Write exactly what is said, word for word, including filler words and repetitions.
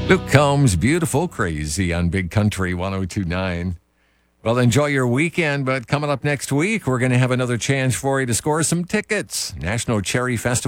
Luke Combs, Beautiful Crazy on Big Country one oh two point nine. Well, enjoy your weekend, but coming up next week, we're going to have another chance for you to score some tickets. National Cherry Festival.